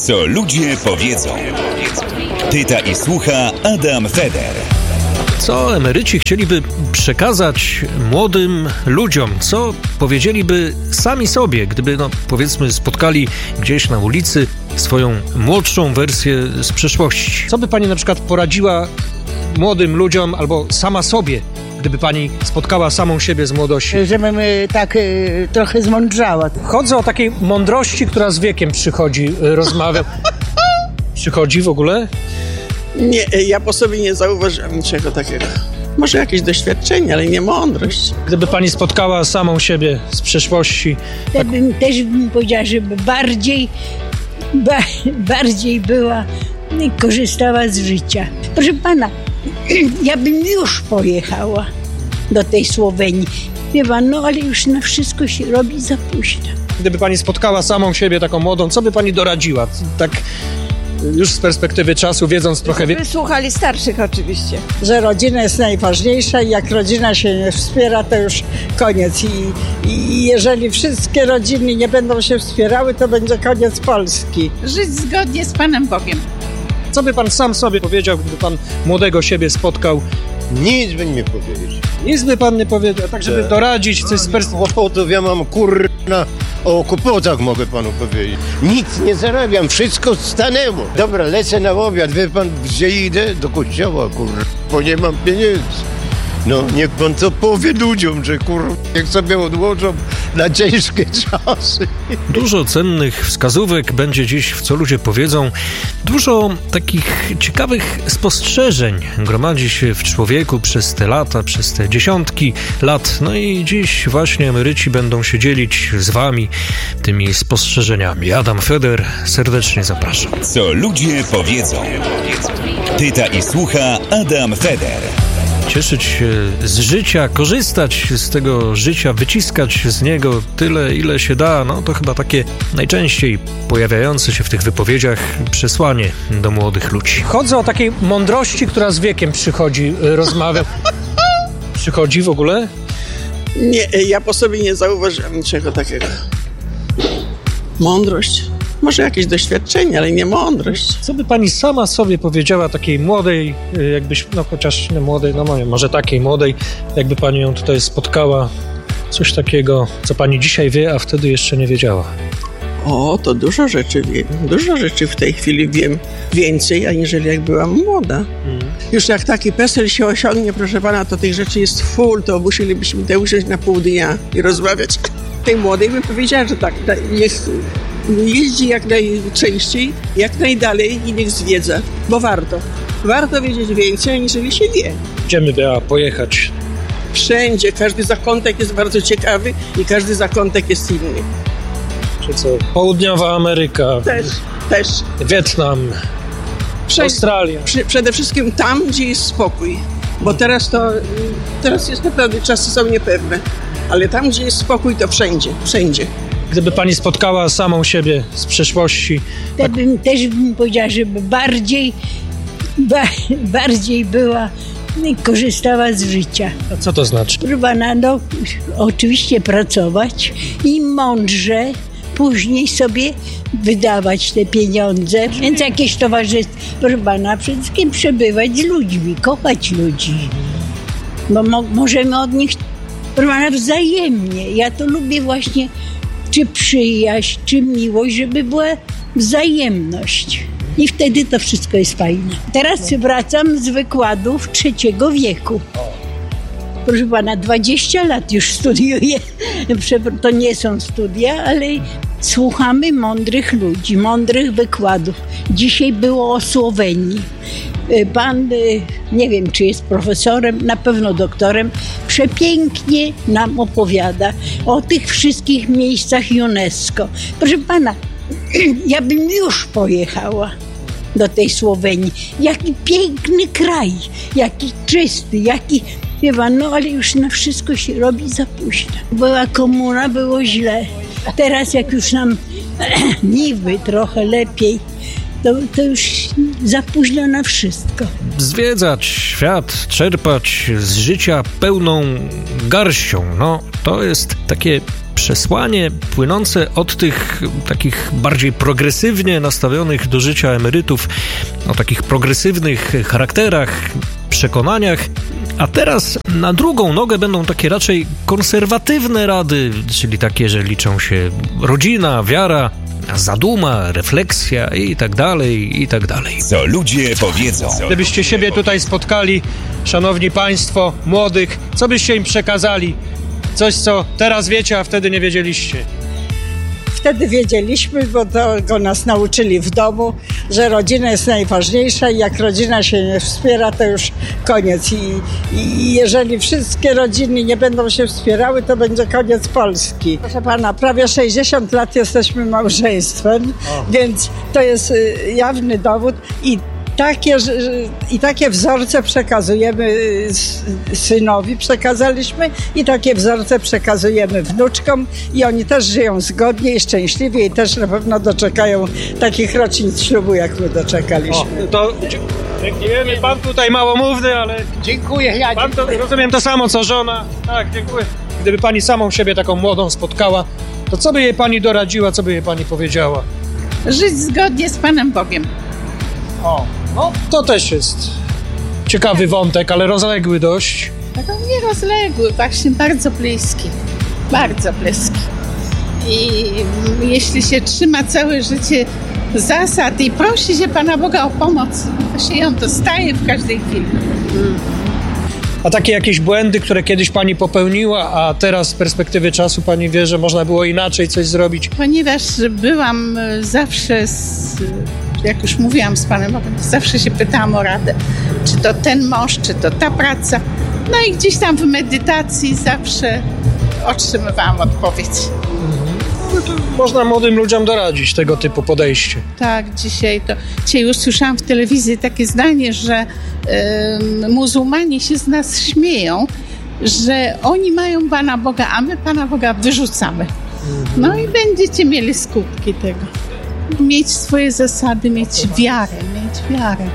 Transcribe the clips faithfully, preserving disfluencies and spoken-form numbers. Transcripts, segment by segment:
Co ludzie powiedzą. Pyta i słucha Adam Feder. Co emeryci chcieliby przekazać młodym ludziom? Co powiedzieliby sami sobie, gdyby, no powiedzmy, spotkali gdzieś na ulicy swoją młodszą wersję z przeszłości? Co by pani na przykład poradziła młodym ludziom albo sama sobie, gdyby pani spotkała samą siebie z młodości? Żebym y, tak y, trochę zmądrzała. Chodzę o takiej mądrości, która z wiekiem przychodzi, y, rozmawia. Przychodzi w ogóle? Nie, ja po sobie nie zauważyłem niczego takiego. Może jakieś doświadczenie, ale nie mądrość. Gdyby pani spotkała samą siebie z przeszłości... Ja tak... bym, też bym powiedziała, żeby bardziej, ba, bardziej była, korzystała z życia. Proszę pana, ja bym już pojechała do tej Słowenii. Wie pan, no ale już na wszystko się robi za późno. Gdyby pani spotkała samą siebie taką młodą, co by pani doradziła? Tak już z perspektywy czasu, wiedząc trochę... Żeby słuchali starszych oczywiście. Że rodzina jest najważniejsza i jak rodzina się nie wspiera, to już koniec. I, i jeżeli wszystkie rodziny nie będą się wspierały, to będzie koniec Polski. Żyć zgodnie z Panem Bogiem. Co by pan sam sobie powiedział, gdyby pan młodego siebie spotkał? Nic bym nie powiedział. Nic by pan nie powiedział, tak żeby doradzić coś z perspektywy... Kłopotów ja mam, kurna, o kłopotach mogę panu powiedzieć. Nic nie zarabiam, wszystko stanęło. Dobra, lecę na obiad, wie pan, gdzie idę? Do kościoła, kurwa, bo nie mam pieniędzy. No, niech pan to powie ludziom, że kurwa, jak sobie odłożą na ciężkie czasy. Dużo cennych wskazówek będzie dziś w Co ludzie powiedzą. Dużo takich ciekawych spostrzeżeń gromadzi się w człowieku przez te lata, przez te dziesiątki lat. No i dziś właśnie emeryci będą się dzielić z wami tymi spostrzeżeniami. Adam Feder, serdecznie zapraszam. Co ludzie powiedzą. Pyta i słucha Adam Feder. Cieszyć się z życia, korzystać z tego życia, wyciskać z niego tyle, ile się da, no to chyba takie najczęściej pojawiające się w tych wypowiedziach przesłanie do młodych ludzi. Chodzę o takiej mądrości, która z wiekiem przychodzi, rozmawia. Przychodzi w ogóle? Nie, ja po sobie nie zauważyłem niczego takiego. Mądrość. Może jakieś doświadczenie, ale nie mądrość. Co by pani sama sobie powiedziała takiej młodej, jakbyś, no chociaż nie młodej, no może takiej młodej, jakby pani ją tutaj spotkała, coś takiego, co pani dzisiaj wie, a wtedy jeszcze nie wiedziała? O, to dużo rzeczy wiem. Dużo rzeczy w tej chwili wiem więcej, aniżeli jak byłam młoda. Mm. Już jak taki PESEL się osiągnie, proszę pana, to tych rzeczy jest full, to musielibyśmy te usiąść na pół dnia i rozmawiać. Tej młodej bym powiedziała, że tak, jest... jeździ jak najczęściej, jak najdalej i niech zwiedza, bo warto. Warto wiedzieć więcej, aniżeli się wie. Gdzie my miała pojechać? Wszędzie. Każdy zakątek jest bardzo ciekawy i każdy zakątek jest inny. Czy co? Południowa Ameryka. Też, też. Wietnam. Prze- Australia. Prze- przede wszystkim tam, gdzie jest spokój. Bo teraz to, teraz jest naprawdę, czasy są niepewne. Ale tam, gdzie jest spokój, to wszędzie, wszędzie. Gdyby pani spotkała samą siebie z przeszłości... Tak bym, też bym powiedziała, żeby bardziej, ba, bardziej była, korzystała z życia. A co to znaczy? Proszę pana, no oczywiście pracować i mądrze później sobie wydawać te pieniądze. Więc jakieś towarzystwo, proszę pana, przede wszystkim przebywać z ludźmi, kochać ludzi. Bo mo, możemy od nich, proszę pana, wzajemnie. Ja to lubię właśnie... czy przyjaźń, czy miłość, żeby była wzajemność. I wtedy to wszystko jest fajne. Teraz wracam z wykładów trzeciego wieku. Proszę pana, dwadzieścia lat już studiuję. To nie są studia, ale słuchamy mądrych ludzi, mądrych wykładów. Dzisiaj było o Słowenii. Pan, nie wiem, czy jest profesorem, na pewno doktorem, przepięknie nam opowiada o tych wszystkich miejscach UNESCO. Proszę pana, ja bym już pojechała do tej Słowenii. Jaki piękny kraj, jaki czysty, jaki... Wie pan, no ale już na wszystko się robi za późno. Była komuna, było źle. Teraz jak już nam niby trochę lepiej, To, to już za późno na wszystko. Zwiedzać świat, czerpać z życia pełną garścią. No, to jest takie przesłanie płynące od tych takich bardziej progresywnie nastawionych do życia emerytów, o takich progresywnych charakterach, przekonaniach. A teraz na drugą nogę będą takie raczej konserwatywne rady, czyli takie, że liczą się rodzina, wiara, zaduma, refleksja i tak dalej, i tak dalej. Co ludzie powiedzą. Gdybyście siebie tutaj spotkali, szanowni państwo, młodych, co byście im przekazali? Coś, co teraz wiecie, a wtedy nie wiedzieliście. Wtedy wiedzieliśmy, bo tego nas nauczyli w domu, że rodzina jest najważniejsza i jak rodzina się nie wspiera, to już koniec. I, i jeżeli wszystkie rodziny nie będą się wspierały, to będzie koniec Polski. Proszę pana, prawie sześćdziesiąt lat jesteśmy małżeństwem, o. Więc to jest jawny dowód i Takie, I takie wzorce przekazujemy synowi, przekazaliśmy i takie wzorce przekazujemy wnuczkom i oni też żyją zgodnie i szczęśliwie i też na pewno doczekają takich rocznic ślubu, jak my doczekaliśmy. O, to dziękujemy. Pan tutaj małomówny, ale dziękuję. Ja pan dziękuję. To, rozumiem to samo, co żona. Tak, dziękuję. Gdyby pani samą siebie taką młodą spotkała, to co by jej pani doradziła, co by jej pani powiedziała? Żyć zgodnie z Panem Bogiem. O, no to też jest ciekawy wątek, ale rozległy dość. No nie rozległy, właśnie bardzo bliski. Bardzo bliski. I jeśli się trzyma całe życie zasad i prosi się Pana Boga o pomoc, to się ją dostaje w każdej chwili. A takie jakieś błędy, które kiedyś pani popełniła, a teraz z perspektywy czasu pani wie, że można było inaczej coś zrobić? Ponieważ byłam zawsze, z, jak już mówiłam z Panem Bogiem, zawsze się pytałam o radę. Czy to ten mąż, czy to ta praca. No i gdzieś tam w medytacji zawsze otrzymywałam odpowiedź. No to można młodym ludziom doradzić tego typu podejście. Tak, dzisiaj to... Dzisiaj usłyszałam w telewizji takie zdanie, że y, muzułmanie się z nas śmieją, że oni mają Pana Boga, a my Pana Boga wyrzucamy. No i będziecie mieli skutki tego. Mieć swoje zasady, mieć wiarę, mieć wiarę.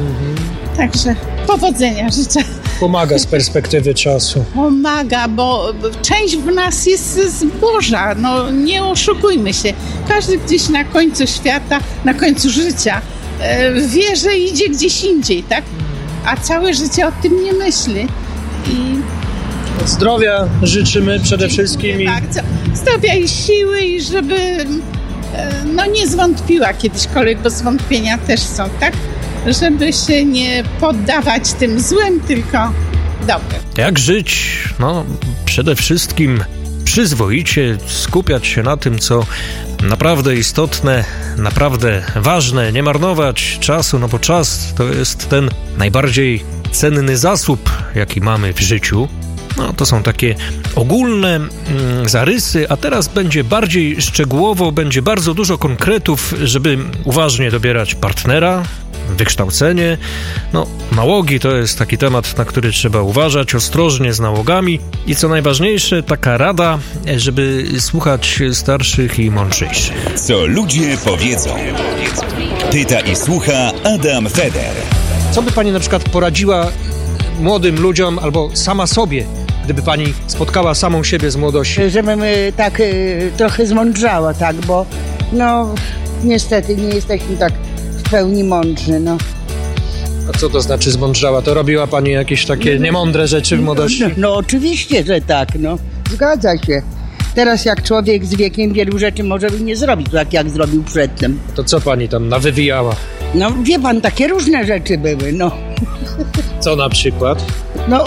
Także powodzenia życzę. Pomaga z perspektywy czasu. Pomaga, bo część w nas jest z Boża. No nie oszukujmy się. Każdy gdzieś na końcu świata, na końcu życia e, wie, że idzie gdzieś indziej, tak? A całe życie o tym nie myśli. I zdrowia życzymy przede wszystkim. I... bardzo. Zdrowia i siły i żeby e, no nie zwątpiła kiedyśkolwiek, bo zwątpienia też są, tak? Żeby się nie poddawać tym złym, tylko dobrym. Jak żyć? No, przede wszystkim przyzwoicie, skupiać się na tym, co naprawdę istotne, naprawdę ważne, nie marnować czasu, no bo czas to jest ten najbardziej cenny zasób, jaki mamy w życiu. No, to są takie ogólne mm, zarysy, a teraz będzie bardziej szczegółowo, będzie bardzo dużo konkretów, żeby uważnie dobierać partnera, wykształcenie. No, nałogi to jest taki temat, na który trzeba uważać, ostrożnie z nałogami i co najważniejsze, taka rada, żeby słuchać starszych i mądrzejszych. Co ludzie powiedzą. Pyta i słucha Adam Feder. Co by pani na przykład poradziła młodym ludziom albo sama sobie, gdyby pani spotkała samą siebie z młodości? Żebym y, tak y, trochę zmądrzała, tak, bo no niestety nie jesteśmy tak w pełni mądrzy, no. A co to znaczy zmądrzała? To robiła pani jakieś takie niemądre rzeczy w młodości? No, no oczywiście, że tak, no. Zgadza się. Teraz jak człowiek z wiekiem wielu rzeczy może by nie zrobić tak, jak zrobił przedtem. To co pani tam nawywijała? No wie pan, takie różne rzeczy były, no. Co na przykład? No,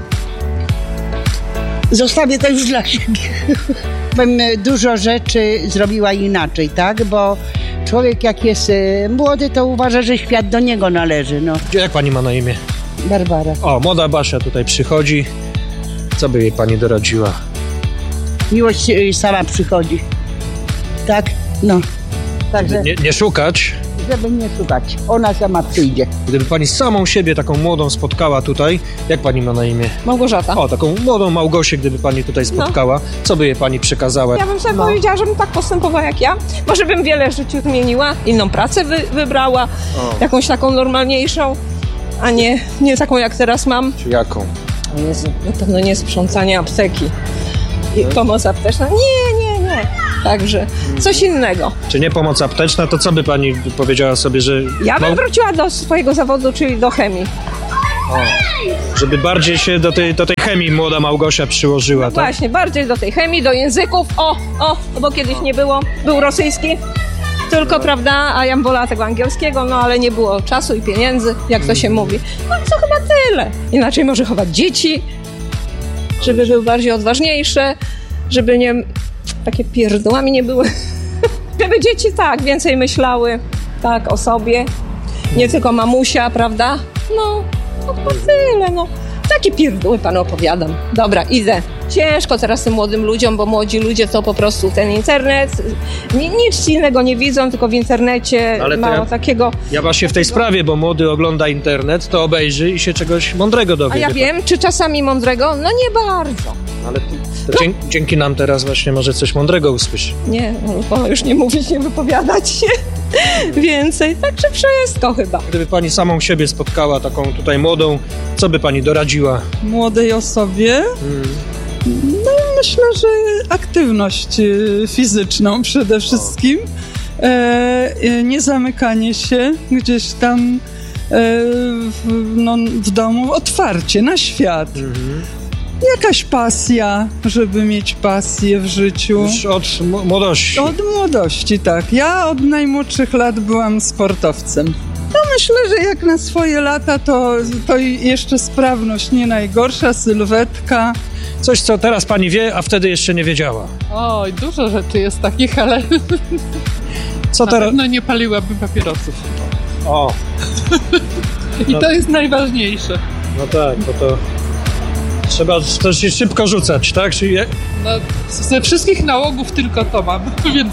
zostawię to już dla siebie. Bym dużo rzeczy zrobiła inaczej, tak? Bo człowiek jak jest młody, to uważa, że świat do niego należy, no. Jak pani ma na imię? Barbara. O, młoda Basia tutaj przychodzi. Co by jej pani doradziła? Miłość sama przychodzi. Tak? No. Także, Nie, nie szukać. żeby nie szukać. Ona sama przyjdzie. Gdyby pani samą siebie taką młodą spotkała tutaj, jak pani ma na imię? Małgorzata. O, taką młodą Małgosię, gdyby pani tutaj spotkała, no. Co by jej pani przekazała? Ja bym sobie No. powiedziała, żebym tak postępowała jak ja. Może bym wiele w życiu zmieniła, inną pracę wy, wybrała, O. jakąś taką normalniejszą, a nie, nie taką jak teraz mam. Czy jaką? O Jezu, na pewno nie sprzątanie apteki I pomoc apteczna? Nie, nie, nie. Także coś innego. Czy nie pomoc apteczna, to co by pani powiedziała sobie, że... Ja bym no, wróciła do swojego zawodu, czyli do chemii. o, żeby bardziej się do tej, do tej chemii młoda Małgosia przyłożyła, No tak? właśnie, bardziej do tej chemii, do języków. O, o, bo kiedyś nie było. Był rosyjski, tylko, prawda, a ja bym wolała tego angielskiego, no ale nie było czasu i pieniędzy, jak to się mówi. No i to chyba tyle. Inaczej może chować dzieci, żeby były bardziej odważniejsze, żeby nie... takie pierdołami nie były. Żeby dzieci tak więcej myślały tak o sobie, nie tylko mamusia, prawda? No, to chyba tyle, no. Takie pierdoły panu opowiadam. Dobra, idę. Ciężko teraz tym młodym ludziom, bo młodzi ludzie to po prostu ten internet, nic innego nie widzą, tylko w internecie Ale to mało ja- takiego. Ja właśnie w tej sprawie, bo młody ogląda internet, to obejrzy i się czegoś mądrego dowie. A ja wie wiem, czy czasami mądrego? No nie bardzo. pan. Ale to, to dzięki, dzięki nam teraz właśnie może coś mądrego usłyszy. Nie, wolę już nie mówić, nie wypowiadać się więcej. Także wszystko chyba. Gdyby pani samą siebie spotkała, taką tutaj młodą, co by pani doradziła? Młodej osobie? No myślę, że aktywność y, fizyczną przede wszystkim. E, e, nie zamykanie się gdzieś tam e, w, no, w domu, otwarcie na świat. Jakaś pasja, żeby mieć pasję w życiu. Już od m- młodości. Od młodości, tak. Ja od najmłodszych lat byłam sportowcem. No myślę, że jak na swoje lata, to, to jeszcze sprawność nie najgorsza, sylwetka. Coś, co teraz pani wie, a wtedy jeszcze nie wiedziała. Oj, dużo rzeczy jest takich, ale Co na teraz? pewno nie paliłabym papierosów. O, I No. to jest najważniejsze. no tak, bo to trzeba to się szybko rzucać, tak? Czyli je- No, ze wszystkich nałogów tylko to mam, więc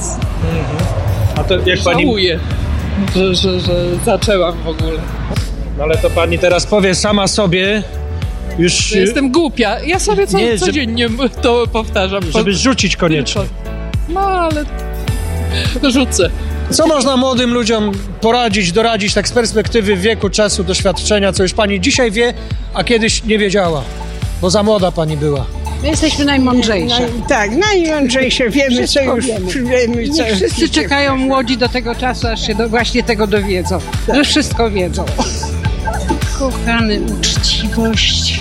A to jak pani... żałuję, że, że, że zaczęłam w ogóle. No ale to pani teraz powie sama sobie, już... Że jestem głupia. Ja sobie co, Nie, żeby- codziennie to powtarzam. Żeby rzucić koniecznie. No, ale rzucę. Co można młodym ludziom poradzić, doradzić tak z perspektywy wieku, czasu, doświadczenia, co już pani dzisiaj wie, a kiedyś nie wiedziała, bo za młoda pani była. My jesteśmy najmądrzejsze. Naj, tak, najmądrzejsze, wiemy co Wszystko już, wiemy. wiemy co Niech wszyscy czekają młodzi do tego czasu, aż się do, właśnie tego dowiedzą. Że wszystko wiedzą. Kochany, uczciwość,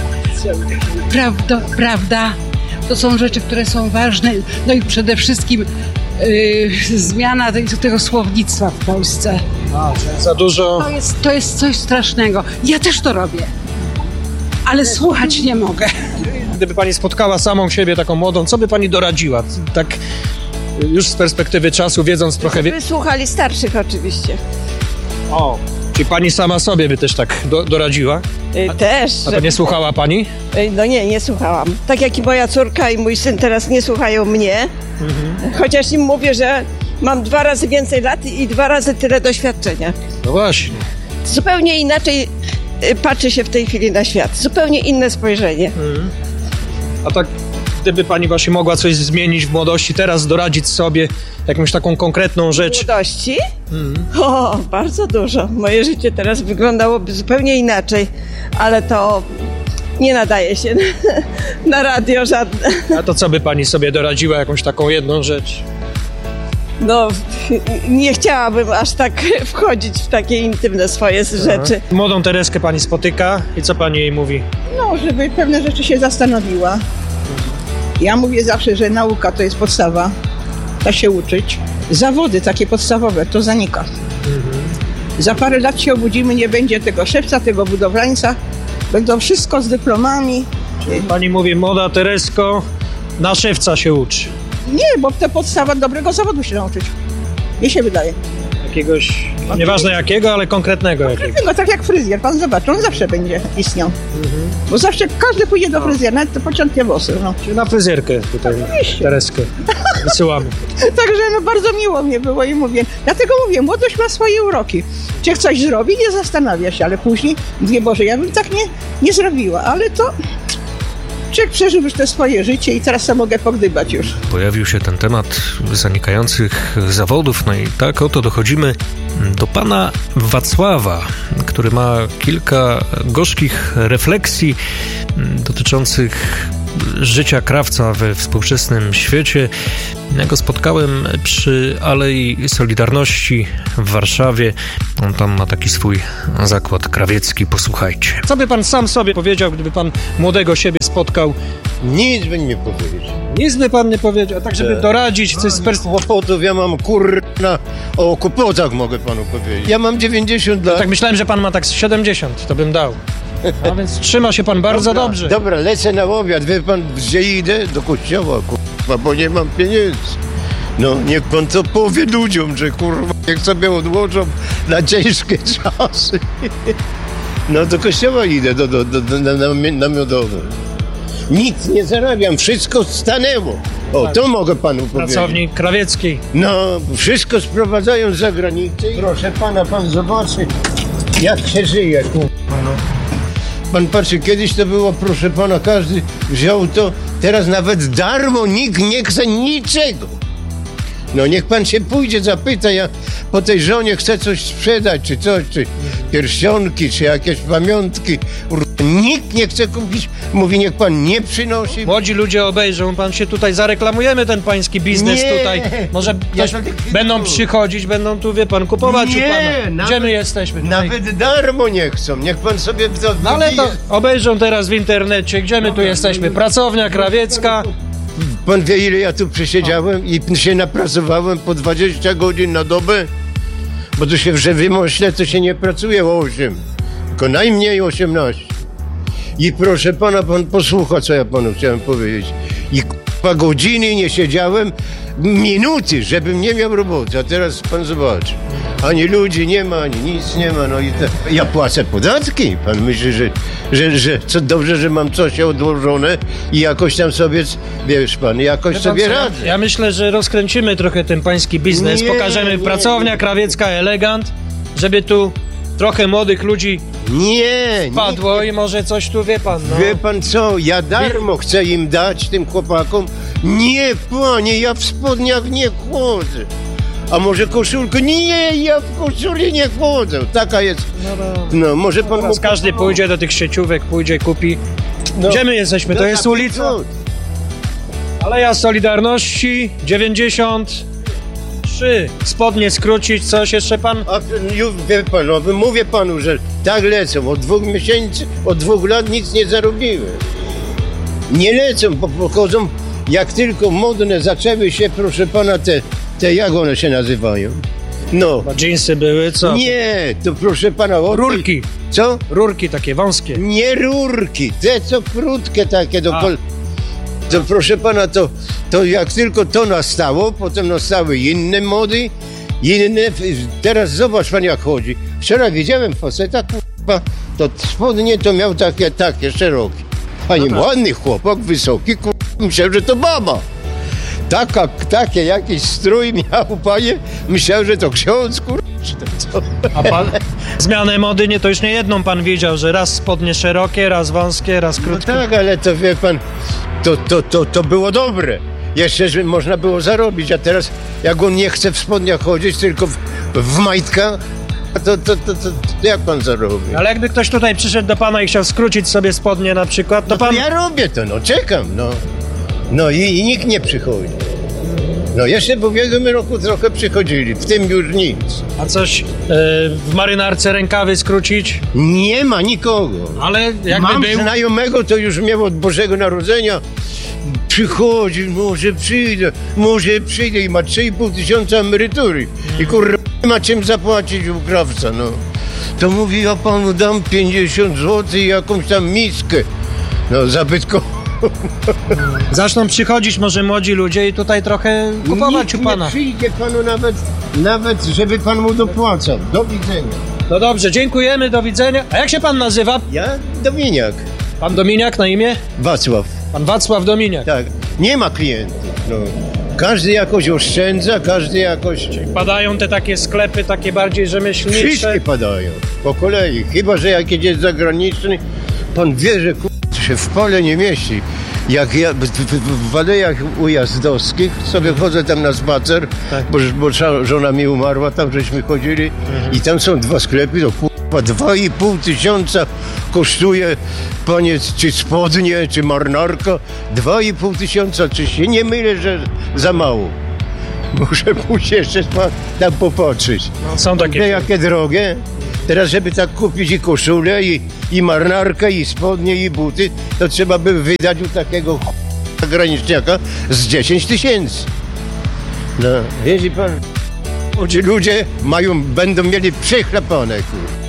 prawda, prawda, to są rzeczy, które są ważne. No i przede wszystkim yy, zmiana tej, tego słownictwa w Polsce. A, że za dużo... To jest, to jest coś strasznego. Ja też to robię, ale słuchać nie mogę. Gdyby pani spotkała samą siebie, taką młodą, co by pani doradziła? Tak już z perspektywy czasu, wiedząc trochę... Wie... Wysłuchali starszych oczywiście. O, czyli pani sama sobie by też tak do, doradziła? Y, Też. A to nie słuchała pani? Y, No nie, nie słuchałam. Tak jak i moja córka i mój syn teraz nie słuchają mnie, chociaż im mówię, że mam dwa razy więcej lat i dwa razy tyle doświadczenia. No właśnie. Zupełnie inaczej y, patrzy się w tej chwili na świat. Zupełnie inne spojrzenie. A tak, gdyby pani właśnie mogła coś zmienić w młodości, teraz doradzić sobie jakąś taką konkretną rzecz. Młodości? O, bardzo dużo. Moje życie teraz wyglądałoby zupełnie inaczej, ale to nie nadaje się na, na radio żadne. A to co by pani sobie doradziła, jakąś taką jedną rzecz? No, nie chciałabym aż tak wchodzić w takie intymne swoje rzeczy. Młodą Tereskę pani spotyka i co pani jej mówi? No, żeby pewne rzeczy się zastanowiła. Ja mówię zawsze, że nauka to jest podstawa. Da się uczyć. Zawody takie podstawowe to zanika. Za parę lat się obudzimy, nie będzie tego szewca, tego budowlańca. Będą wszystko z dyplomami. Pani mówi, młoda Teresko, na szewca się uczy. Nie, bo to podstawa dobrego zawodu się nauczyć. Mi się wydaje. Jakiegoś, no nieważne jakiego, ale konkretnego jakiego. No tak jak fryzjer, pan zobaczy, on zawsze będzie istniał. Bo zawsze każdy pójdzie do fryzjera, nawet te pociątnie włosy. No. Czyli na fryzjerkę tutaj Tereskę wysyłamy. Także no bardzo miło mnie było i mówię, dlatego mówię, młodość ma swoje uroki. Czy coś zrobi, nie zastanawia się, ale później mówię, Boże, ja bym tak nie, nie zrobiła, ale to... Człowiek przeżył już te swoje życie i teraz sam mogę pogdybać już. Pojawił się ten temat zanikających zawodów, no i tak oto dochodzimy do pana Wacława, który ma kilka gorzkich refleksji dotyczących życia krawca we współczesnym świecie. Ja go spotkałem przy Alei Solidarności w Warszawie. On tam ma taki swój zakład krawiecki. Posłuchajcie. Co by pan sam sobie powiedział, gdyby pan młodego siebie spotkał? Nic bym nie powiedział. Nic by pan nie powiedział, a tak żeby Tak. doradzić coś z perspektywy. Kłopotów ja mam kurna, o kłopotach mogę panu powiedzieć. Ja mam dziewięćdziesiąt lat. Tak myślałem, że pan ma tak z siedemdziesiąt, to bym dał. A więc trzyma się pan bardzo dobra, dobrze. Dobra, lecę na obiad, wie pan, gdzie idę? Do kościoła, kurwa, bo nie mam pieniędzy. No, niech pan to powie ludziom, że kurwa, niech sobie odłożą na ciężkie czasy. No, do kościoła idę, do, do, do, do na, na, namiotowy. Nic nie zarabiam, wszystko stanęło. O, to mogę panu powiedzieć. Pracownik krawiecki. No, wszystko sprowadzają z zagranicy. Proszę pana, pan zobaczy, jak się żyje, kurwa, no. Pan patrzy, kiedyś to było, proszę pana, każdy wziął to, teraz nawet darmo nikt nie chce niczego. No niech pan się pójdzie, zapyta, ja po tej żonie chcę coś sprzedać, czy coś, czy pierścionki, czy jakieś pamiątki. Nikt nie chce kupić, mówi, niech pan nie przynosi. Młodzi ludzie obejrzą, pan się tutaj zareklamujemy, ten pański biznes Nie. tutaj. Może Ja ktoś, to tak będą nie przychodzić, będą tu, wie pan, kupować Nie, u pana. nawet- Gdzie my jesteśmy? Tutaj. Nawet darmo nie chcą, niech pan sobie to... No ale to obejrzą teraz w internecie, gdzie my tu jesteśmy. Pracownia krawiecka. Pan wie, ile ja tu przesiedziałem i się napracowałem po dwadzieścia godzin na dobę? Bo tu się w rzewimośle to się nie pracuje o osiem, tylko najmniej osiemnaście. I proszę pana, pan posłucha, co ja panu chciałem powiedzieć. I k***a godziny nie siedziałem, minuty, żebym nie miał roboty. A teraz pan zobaczy. Ani ludzi nie ma, ani nic nie ma. No i te... Ja płacę podatki. Pan myśli, że, że, że co dobrze, że mam coś odłożone i jakoś tam sobie, wiesz pan, jakoś Wie pan sobie co? radzę. Ja myślę, że rozkręcimy trochę ten pański biznes. Nie, Pokażemy nie, pracownia nie. krawiecka Elegant, żeby tu trochę młodych ludzi Nie, padło i może coś tu, wie pan, no. Wie pan co, ja darmo chcę im dać, tym chłopakom. Nie, panie, ja w spodniach nie chodzę. A może koszulkę? Nie, ja w koszuli nie chodzę. Taka jest. No, może pan... Teraz każdy pójdzie do tych sieciówek, pójdzie, kupi. No. Gdzie my jesteśmy? To No jest taki ulica cud. Aleja Solidarności, dziewięćdziesiąt trzy. Spodnie skrócić, coś jeszcze pan? A już wie pan, no, mówię panu, że tak lecą. Od dwóch miesięcy, od dwóch lat nic nie zarobiłem. Nie lecą, bo pochodzą, jak tylko modne zaczęły się, proszę pana, te, te jak one się nazywają? No. Bo dżinsy były, co? Nie, to proszę pana... O, Rurki. Co? Rurki takie wąskie. Nie rurki, te co krótkie takie do kol... To proszę pana, to, to jak tylko to nastało, potem nastały inne mody, inne... Teraz zobacz pan jak chodzi. Wczoraj widziałem faceta, kurwa, to spodnie to miał takie, takie szerokie. A nie ładny chłopak, wysoki, kurwa, myślałem, że to baba. Taka, takie jakiś strój miał, panie, myślałem, że to ksiądz, kurwa, czy to co? A pan zmianę mody nie, to już nie jedną pan widział, że raz spodnie szerokie, raz wąskie, raz krótkie. No tak, ale to wie pan, to, to, to, to było dobre. Jeszcze że można było zarobić, a teraz jak on nie chce w spodniach chodzić, tylko w, w majtkach, to, to, to, to, to jak pan zarobi? Ale jakby ktoś tutaj przyszedł do pana i chciał skrócić sobie spodnie na przykład, to No to pan... ja robię to, no czekam, no. No i, i nikt nie przychodzi. No jeszcze w ubiegłym roku trochę przychodzili, w tym już nic. A coś yy, w marynarce rękawy skrócić? Nie ma nikogo. Ale jakby Mam był... znajomego, to już miał od Bożego Narodzenia. Przychodzi, może przyjdę, może przyjdę i ma trzy i pół tysiąca emerytury. I kurwa, nie ma czym zapłacić u krawca, no. To mówi, ja panu dam pięćdziesiąt złotych i jakąś tam miskę. No, zabytko. Zaczną przychodzić może młodzi ludzie i tutaj trochę kupować Nikt u pana. nie przyjdzie panu nawet, nawet, żeby pan mu dopłacał. Do widzenia. No dobrze, dziękujemy, do widzenia. A jak się pan nazywa? Ja Dominiak. Pan Dominiak na imię? Wacław. Pan Wacław Dominiak. Tak, nie ma klientów. No. Każdy jakoś oszczędza, każdy jakoś... Padają te takie sklepy, takie bardziej rzemieślnicze. Wszystkie padają, po kolei. Chyba że jak jedzie zagraniczny, pan wie, że kur... się w pole nie mieści. Jak ja w, w, w alejach ujazdowskich sobie chodzę tam na spacer, tak. bo, bo żona mi umarła, tam żeśmy chodzili mhm. i tam są dwa sklepy, to kur... Po dwa i pół tysiąca kosztuje, panie, czy spodnie, czy marynarka. Dwa i pół tysiąca, czy się nie mylę, że za mało. Muszę pójść jeszcze tam popatrzeć. No, są takie. Te jakie drogie. Teraz, żeby tak kupić i koszulę, i, i marynarkę, i spodnie, i buty, to trzeba by wydać u takiego graniczniaka z dziesięć tysięcy. No, widzi pan, ci ludzie mają, będą mieli przechlapane, kur.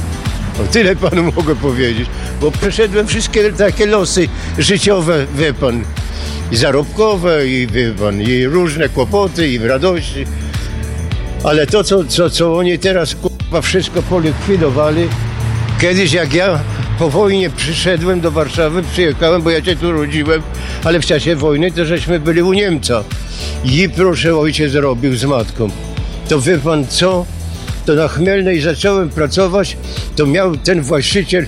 O tyle panu mogę powiedzieć, bo przeszedłem wszystkie takie losy życiowe, wie pan, i zarobkowe, i wie pan, i różne kłopoty, i radości. Ale to, co, co, co oni teraz, kurwa, wszystko polikwidowali. Kiedyś, jak ja po wojnie przyszedłem do Warszawy, przyjechałem, bo ja się tu rodziłem, ale w czasie wojny to żeśmy byli u Niemca. I proszę, ojciec robił z matką. To wie pan co? To na Chmielnej zacząłem pracować, to miał ten właściciel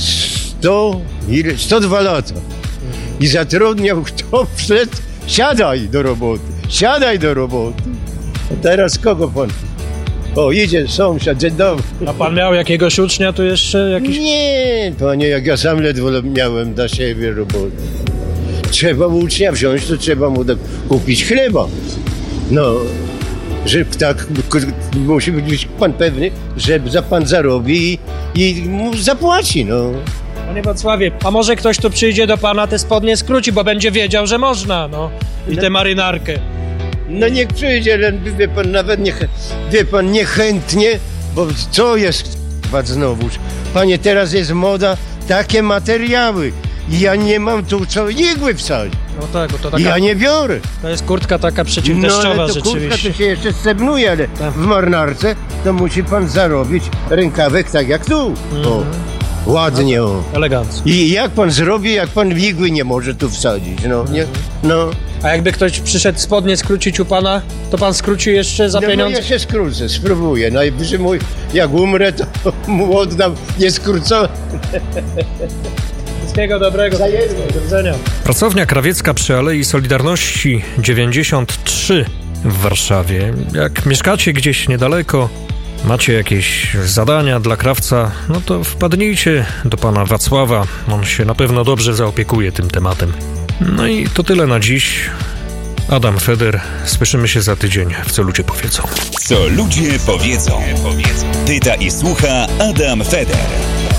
sto, ile? sto dwa lata. I zatrudniał, kto wszedł, siadaj do roboty, siadaj do roboty. A teraz kogo pan? O, idzie sąsiad, dzień dobry. A pan miał jakiegoś ucznia tu jeszcze? Jakiś... Nie, panie, jak ja sam ledwo miałem dla siebie robotę. Trzeba ucznia wziąć, to trzeba mu do, kupić chleba. No, że tak, musi być pan pewny, że za pan zarobi i, i mu zapłaci, no. Panie Wacławie, a może ktoś tu przyjdzie do pana, te spodnie skróci, bo będzie wiedział, że można, no. I tę marynarkę. No niech przyjdzie, ale wie pan, nawet nie, wie pan, niechętnie, bo co jest znowuż? Panie, teraz jest moda, takie materiały. I ja nie mam tu co igły wsadzić. No tak, bo to taka... Ja nie biorę. To jest kurtka taka przeciwdeszczowa, no, ale to rzeczywiście. kurtka to się jeszcze stebnuje, ale tak. W marynarce to musi pan zarobić rękawek tak jak tu. Mm. O, ładnie, o. Elegancko. I jak pan zrobi, jak pan igły nie może tu wsadzić, no, nie? No. A jakby ktoś przyszedł spodnie skrócić u pana, to pan skróci jeszcze za no, pieniądze? No ja się skrócę, spróbuję. Najwyżej mój, jak umrę, to mu oddam nieskrócone. Wszystkiego dobrego. Do widzenia. Pracownia krawiecka przy Alei Solidarności dziewięćdziesiąt trzy w Warszawie. Jak mieszkacie gdzieś niedaleko, macie jakieś zadania dla krawca, no to wpadnijcie do pana Wacława. On się na pewno dobrze zaopiekuje tym tematem. No i to tyle na dziś. Adam Feder. Słyszymy się za tydzień w Co Ludzie Powiedzą. Co Ludzie Powiedzą. Pyta i słucha Adam Feder.